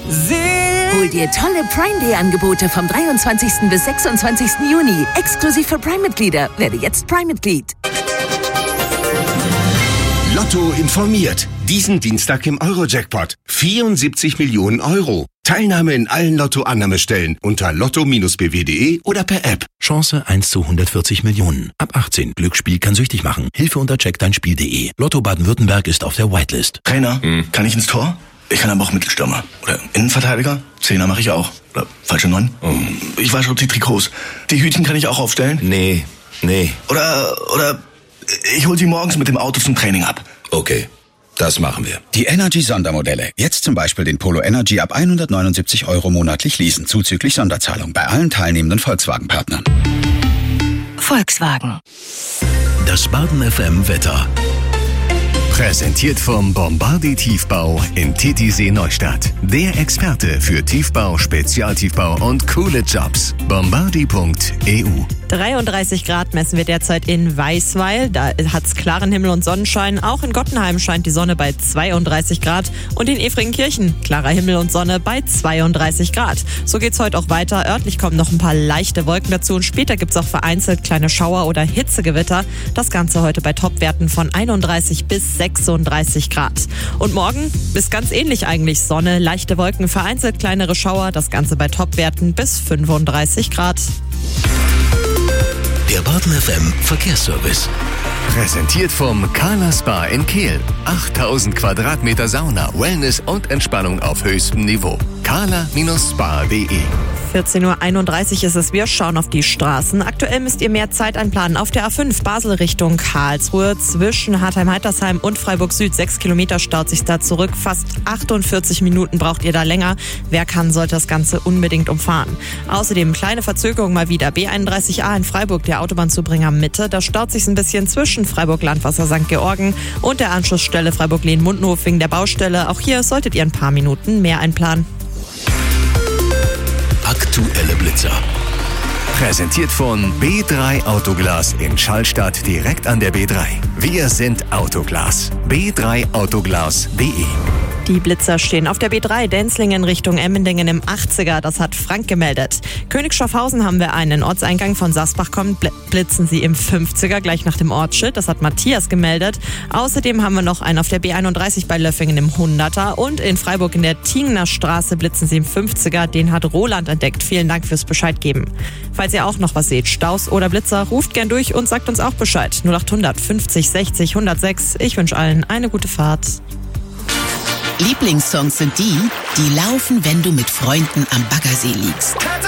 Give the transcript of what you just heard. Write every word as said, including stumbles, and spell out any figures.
Hol dir tolle Prime Day Angebote vom dreiundzwanzigsten bis sechsundzwanzigsten Juni. Exklusiv für Prime-Mitglieder. Werde jetzt Prime-Mitglied. Lotto informiert. Diesen Dienstag im Euro-Jackpot. vierundsiebzig Millionen Euro. Teilnahme in allen Lotto-Annahmestellen unter lotto Bindestrich b w punkt d e oder per App. Chance eins zu hundertvierzig Millionen. Ab achtzehn. Glücksspiel kann süchtig machen. Hilfe unter check dein Spiel punkt d e. Lotto Baden-Württemberg ist auf der Whitelist. Trainer, hm. kann ich ins Tor? Ich kann aber auch Mittelstürmer. Oder Innenverteidiger. Zehner mache ich auch. Oder falsche Neun. Oh. Ich wasche auch die Trikots. Die Hütchen kann ich auch aufstellen. Nee, nee. Oder, oder ich hol sie morgens mit dem Auto zum Training ab. Okay, das machen wir. Die Energy-Sondermodelle. Jetzt zum Beispiel den Polo Energy ab hundertneunundsiebzig Euro monatlich leasen, zuzüglich Sonderzahlung bei allen teilnehmenden Volkswagen-Partnern. Volkswagen. Das Baden F M Wetter. Präsentiert vom Bombardi Tiefbau in Titisee Neustadt. Der Experte für Tiefbau, Spezialtiefbau und coole Jobs. Bombardi Punkt e u. dreiunddreißig Grad messen wir derzeit in Weißweil. Da hat's klaren Himmel und Sonnenschein. Auch in Gottenheim scheint die Sonne bei zweiunddreißig Grad. Und in Efringenkirchen klarer Himmel und Sonne bei zweiunddreißig Grad. So geht's heute auch weiter. Örtlich kommen noch ein paar leichte Wolken dazu. Und später gibt's auch vereinzelt kleine Schauer oder Hitzegewitter. Das Ganze heute bei Topwerten von einunddreißig bis sechsunddreißig Grad. Und morgen ist ganz ähnlich eigentlich. Sonne, leichte Wolken, vereinzelt kleinere Schauer. Das Ganze bei Topwerten bis fünfunddreißig Grad. Der Baden F M Verkehrsservice. Präsentiert vom Carla Spa in Kehl. achttausend Quadratmeter Sauna, Wellness und Entspannung auf höchstem Niveau. carla Spa punkt d e. vierzehn Uhr einunddreißig ist es. Wir schauen auf die Straßen. Aktuell müsst ihr mehr Zeit einplanen. Auf der A fünf Basel Richtung Karlsruhe zwischen Hartheim-Heitersheim und Freiburg Süd. Sechs Kilometer staut sich da zurück. Fast achtundvierzig Minuten braucht ihr da länger. Wer kann, sollte das Ganze unbedingt umfahren. Außerdem kleine Verzögerung mal wieder. B einunddreißig A in Freiburg, der Autobahnzubringer Mitte. Da staut sich ein bisschen zwischen Freiburg-Landwasser Sankt Georgen und der Anschlussstelle Freiburg-Lehn-Mundenhof wegen der Baustelle. Auch hier solltet ihr ein paar Minuten mehr einplanen. Aktuelle Blitzer. Präsentiert von B drei Autoglas in Schallstadt direkt an der B drei. Wir sind Autoglas. b drei autoglas punkt d e. Die Blitzer stehen auf der B drei, Denzlingen Richtung Emmendingen im achtziger. Das hat Frank gemeldet. Königsschafhausen haben wir einen. Ortseingang von Sasbach kommt, blitzen sie im fünfziger, gleich nach dem Ortsschild. Das hat Matthias gemeldet. Außerdem haben wir noch einen auf der B einunddreißig bei Löffingen im hunderter. Und in Freiburg in der Tingner Straße blitzen sie im fünfziger. Den hat Roland entdeckt. Vielen Dank fürs Bescheid geben. Falls ihr auch noch was seht, Staus oder Blitzer, ruft gern durch und sagt uns auch Bescheid. null achthundert fünfzig sechzig hundertsechs. Ich wünsche allen eine gute Fahrt. Lieblingssongs sind die, die laufen, wenn du mit Freunden am Baggersee liegst.